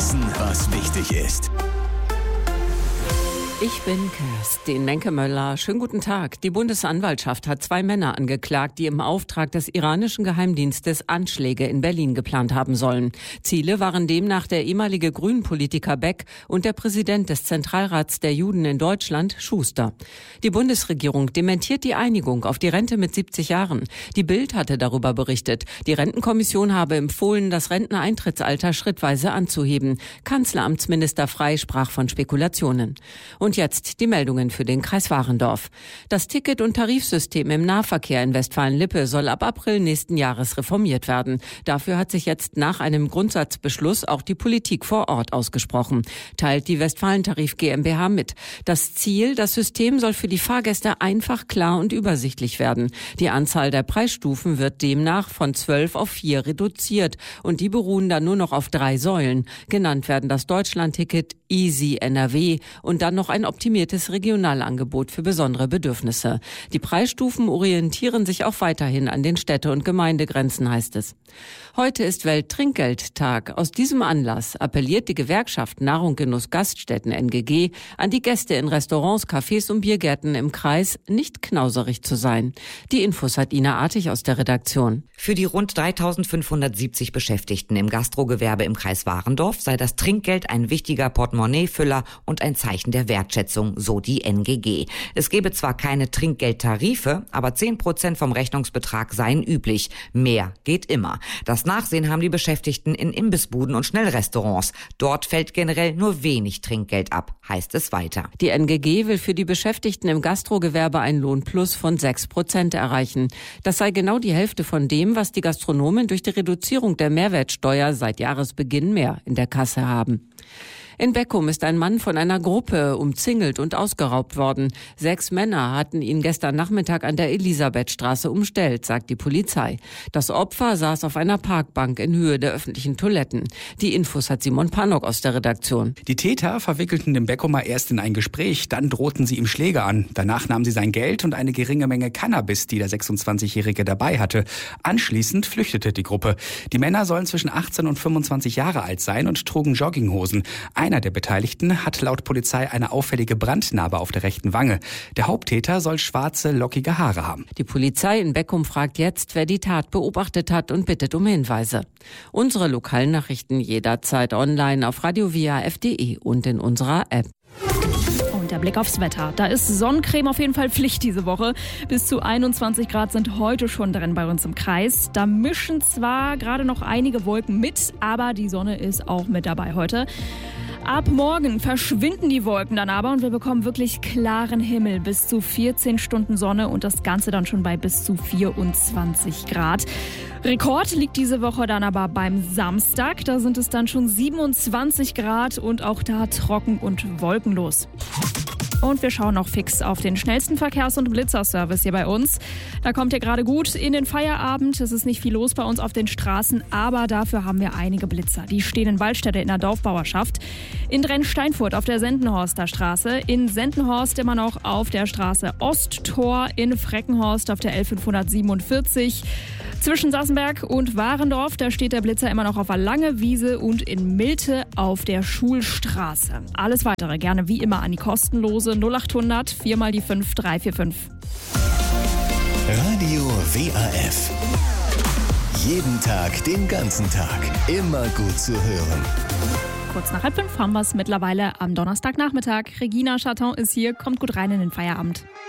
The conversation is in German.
Wissen, was wichtig ist. Ich bin Kerstin Menke-Möller. Schönen guten Tag. Die Bundesanwaltschaft hat 2 Männer angeklagt, die im Auftrag des iranischen Geheimdienstes Anschläge in Berlin geplant haben sollen. Ziele waren demnach der ehemalige Grünen-Politiker Beck und der Präsident des Zentralrats der Juden in Deutschland, Schuster. Die Bundesregierung dementiert die Einigung auf die Rente mit 70 Jahren. Die Bild hatte darüber berichtet. Die Rentenkommission habe empfohlen, das Renteneintrittsalter schrittweise anzuheben. Kanzleramtsminister Frey sprach von Spekulationen. Und jetzt die Meldungen für den Kreis Warendorf. Das Ticket- und Tarifsystem im Nahverkehr in Westfalen-Lippe soll ab April nächsten Jahres reformiert werden. Dafür hat sich jetzt nach einem Grundsatzbeschluss auch die Politik vor Ort ausgesprochen, teilt die Westfalen-Tarif GmbH mit. Das Ziel, das System soll für die Fahrgäste einfach, klar und übersichtlich werden. Die Anzahl der Preisstufen wird demnach von 12 auf 4 reduziert und die beruhen dann nur noch auf 3 Säulen. Genannt werden das Deutschland-Ticket, Easy NRW und dann noch ein optimiertes Regionalangebot für besondere Bedürfnisse. Die Preisstufen orientieren sich auch weiterhin an den Städte- und Gemeindegrenzen, heißt es. Heute ist Welttrinkgeldtag. Aus diesem Anlass appelliert die Gewerkschaft Nahrung Genuss Gaststätten NGG an die Gäste in Restaurants, Cafés und Biergärten im Kreis, nicht knauserig zu sein. Die Infos hat Ina Artig aus der Redaktion. Für die rund 3.570 Beschäftigten im Gastrogewerbe im Kreis Warendorf sei das Trinkgeld ein wichtiger Portemonnaiefüller und ein Zeichen der Wertschätzung, so die NGG. Es gebe zwar keine Trinkgeldtarife, aber 10% vom Rechnungsbetrag seien üblich. Mehr geht immer. Das Nachsehen haben die Beschäftigten in Imbissbuden und Schnellrestaurants. Dort fällt generell nur wenig Trinkgeld ab, heißt es weiter. Die NGG will für die Beschäftigten im Gastrogewerbe ein Lohnplus von 6% erreichen. Das sei genau die Hälfte von dem, was die Gastronomen durch die Reduzierung der Mehrwertsteuer seit Jahresbeginn mehr in der Kasse haben. In Beckum ist ein Mann von einer Gruppe umzingelt und ausgeraubt worden. 6 Männer hatten ihn gestern Nachmittag an der Elisabethstraße umstellt, sagt die Polizei. Das Opfer saß auf einer Parkbank in Höhe der öffentlichen Toiletten. Die Infos hat Simon Pannock aus der Redaktion. Die Täter verwickelten den Beckumer erst in ein Gespräch, dann drohten sie ihm Schläge an. Danach nahmen sie sein Geld und eine geringe Menge Cannabis, die der 26-Jährige dabei hatte. Anschließend flüchtete die Gruppe. Die Männer sollen zwischen 18 und 25 Jahre alt sein und trugen Jogginghosen. Einer der Beteiligten hat laut Polizei eine auffällige Brandnarbe auf der rechten Wange. Der Haupttäter soll schwarze, lockige Haare haben. Die Polizei in Beckum fragt jetzt, wer die Tat beobachtet hat und bittet um Hinweise. Unsere lokalen Nachrichten jederzeit online auf radiowaf.de und in unserer App. Und der Blick aufs Wetter. Da ist Sonnencreme auf jeden Fall Pflicht diese Woche. Bis zu 21 Grad sind heute schon drin bei uns im Kreis. Da mischen zwar gerade noch einige Wolken mit, aber die Sonne ist auch mit dabei heute. Ab morgen verschwinden die Wolken dann aber und wir bekommen wirklich klaren Himmel, bis zu 14 Stunden Sonne und das Ganze dann schon bei bis zu 24 Grad. Rekord liegt diese Woche dann aber beim Samstag, da sind es dann schon 27 Grad und auch da trocken und wolkenlos. Und wir schauen noch fix auf den schnellsten Verkehrs- und Blitzerservice hier bei uns. Da kommt ihr gerade gut in den Feierabend. Es ist nicht viel los bei uns auf den Straßen, aber dafür haben wir einige Blitzer. Die stehen in Waldstätte in der Dorfbauerschaft, in Drenn-Steinfurt auf der Sendenhorster Straße, in Sendenhorst immer noch auf der Straße Osttor, in Freckenhorst auf der L547. Zwischen Sassenberg und Warendorf, da steht der Blitzer immer noch auf der Langewiese und in Milte auf der Schulstraße. Alles weitere gerne wie immer an die kostenlose 0800 4 mal die 5 345. Radio WAF. Jeden Tag, den ganzen Tag. Immer gut zu hören. Kurz nach 4:30 haben wir es mittlerweile am Donnerstagnachmittag. Regina Chaton ist hier, kommt gut rein in den Feierabend.